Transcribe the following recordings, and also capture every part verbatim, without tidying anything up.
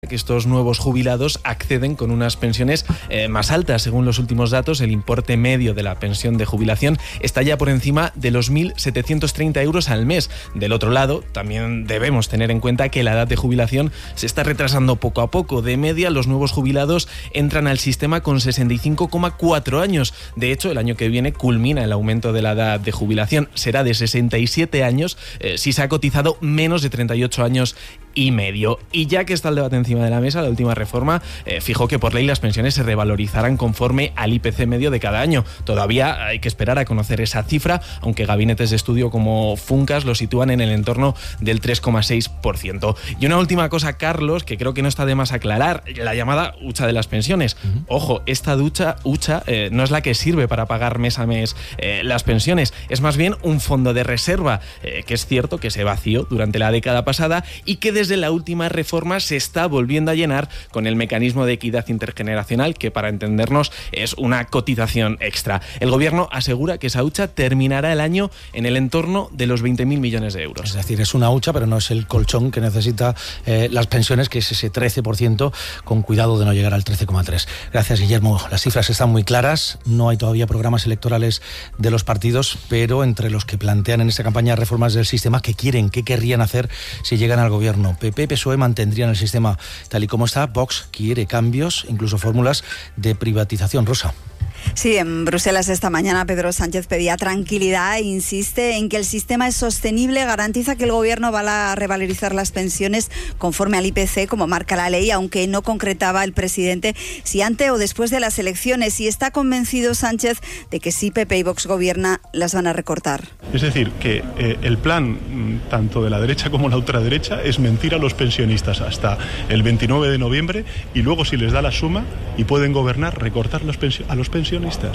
que estos nuevos jubilados acceden con unas pensiones eh, más altas. Según los últimos datos, el importe medio de la pensión de jubilación está ya por encima de los mil setecientos treinta euros al mes. Del otro lado, también debemos tener en cuenta que la edad de jubilación se está retrasando poco a poco. De media, los nuevos jubilados entran al sistema con sesenta y cinco coma cuatro años. De hecho, el año que viene culmina el aumento de la edad de jubilación. Será de sesenta y siete años eh, si se ha cotizado menos de treinta y ocho años y medio. Y ya que está el debate encima de la mesa, la última reforma eh, fijó que por ley las pensiones se revalorizarán conforme al I P C medio de cada año. Todavía hay que esperar a conocer esa cifra, aunque gabinetes de estudio como Funcas lo sitúan en el entorno del tres coma seis por ciento. Y una última cosa, Carlos, que creo que no está de más aclarar, la llamada hucha de las pensiones. Uh-huh. Ojo, esta ducha, hucha eh, no es la que sirve para pagar mes a mes eh, las pensiones, es más bien un fondo de reserva, eh, que es cierto que se vació durante la década pasada y que desde la última reforma se está volviendo a llenar con el mecanismo de equidad intergeneracional, que para entendernos es una cotización extra. El gobierno asegura que esa hucha terminará el año en el entorno de los veinte mil millones de euros. Es decir, es una hucha, pero no es el colchón que necesita eh, las pensiones, que es ese trece por ciento, con cuidado de no llegar al trece coma tres por ciento. Gracias, Guillermo. Las cifras están muy claras, no hay todavía programas electorales de los partidos, pero entre los que plantean en esta campaña reformas del sistema, ¿qué quieren, qué querrían hacer si llegan al gobierno? P P, P S O E mantendrían el sistema tal y como está. Vox quiere cambios, incluso fórmulas de privatización. Rosa. Sí, en Bruselas esta mañana Pedro Sánchez pedía tranquilidad e insiste en que el sistema es sostenible, garantiza que el gobierno va a revalorizar las pensiones conforme al I P C, como marca la ley, aunque no concretaba el presidente si antes o después de las elecciones, y está convencido Sánchez de que si P P y Vox gobierna, las van a recortar. Es decir, que eh, el plan tanto de la derecha como la ultraderecha es mentir a los pensionistas hasta el veintinueve de noviembre y luego, si les da la suma y pueden gobernar, recortar los pensio- a los pensionistas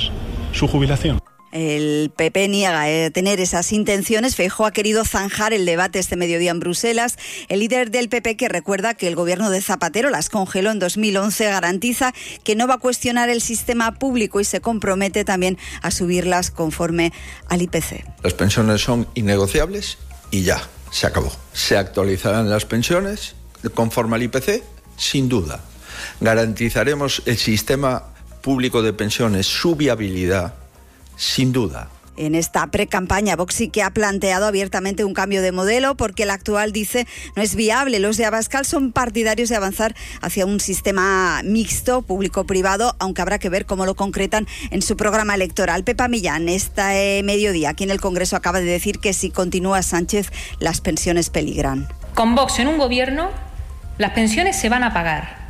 su jubilación. El P P niega eh, tener esas intenciones. Feijóo ha querido zanjar el debate este mediodía en Bruselas. El líder del P P, que recuerda que el gobierno de Zapatero las congeló en dos mil once, garantiza que no va a cuestionar el sistema público y se compromete también a subirlas conforme al I P C. Las pensiones son innegociables y ya, se acabó. Se actualizarán las pensiones conforme al I P C, sin duda. Garantizaremos el sistema público de pensiones, su viabilidad, sin duda. En esta pre-campaña, Vox sí que ha planteado abiertamente un cambio de modelo, porque el actual, dice, no es viable. Los de Abascal son partidarios de avanzar hacia un sistema mixto, público-privado, aunque habrá que ver cómo lo concretan en su programa electoral. Pepa Millán, este mediodía aquí en el Congreso, acaba de decir que si continúa Sánchez, las pensiones peligran. Con Vox en un gobierno, las pensiones se van a pagar,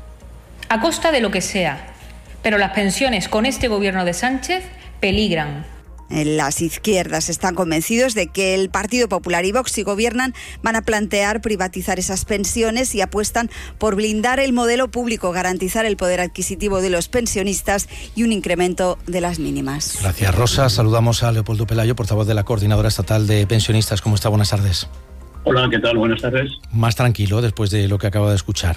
a costa de lo que sea. Pero las pensiones con este gobierno de Sánchez peligran. Las izquierdas están convencidos de que el Partido Popular y Vox, si gobiernan, van a plantear privatizar esas pensiones y apuestan por blindar el modelo público, garantizar el poder adquisitivo de los pensionistas y un incremento de las mínimas. Gracias, Rosa. Saludamos a Leopoldo Pelayo, portavoz de la Coordinadora Estatal de Pensionistas. ¿Cómo está? Buenas tardes. Hola, ¿qué tal? Buenas tardes. Más tranquilo después de lo que acaba de escuchar.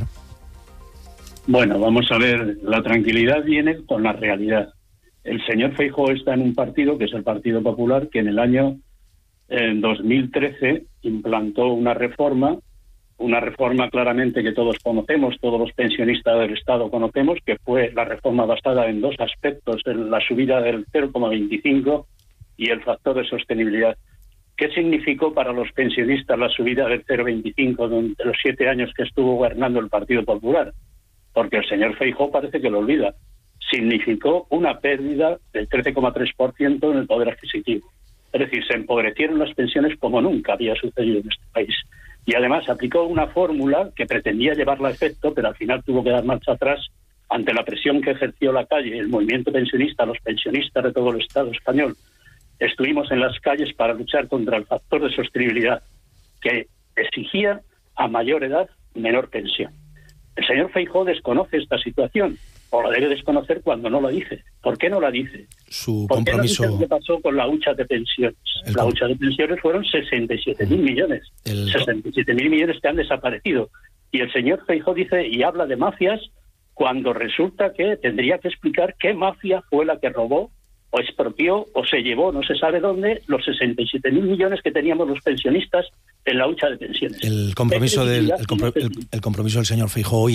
Bueno, vamos a ver, la tranquilidad viene con la realidad. El señor Feijóo está en un partido, que es el Partido Popular, que en el año eh, dos mil trece implantó una reforma, una reforma claramente que todos conocemos, todos los pensionistas del Estado conocemos, que fue la reforma basada en dos aspectos, en la subida del cero coma veinticinco y el factor de sostenibilidad. ¿Qué significó para los pensionistas la subida del cero coma veinticinco durante los siete años que estuvo gobernando el Partido Popular? Porque el señor Feijóo parece que lo olvida. Significó una pérdida del trece coma tres por ciento en el poder adquisitivo. Es decir, se empobrecieron las pensiones como nunca había sucedido en este país. Y además aplicó una fórmula que pretendía llevarla a efecto, pero al final tuvo que dar marcha atrás ante la presión que ejerció la calle, el movimiento pensionista, los pensionistas de todo el Estado español. Estuvimos en las calles para luchar contra el factor de sostenibilidad que exigía a mayor edad menor pensión. El señor Feijóo desconoce esta situación, o la debe desconocer cuando no la dice. ¿Por qué no la dice? Su ¿Por qué compromiso... no dice lo que pasó con la hucha de pensiones? El la com... hucha de pensiones fueron sesenta y siete mil millones. El... sesenta y siete mil millones que han desaparecido. Y el señor Feijóo dice y habla de mafias cuando resulta que tendría que explicar qué mafia fue la que robó o expropió o se llevó, no se sabe dónde, los sesenta y siete mil millones que teníamos los pensionistas en la hucha de pensiones. El compromiso del, el, compro, el, el compromiso del señor Feijóo hoy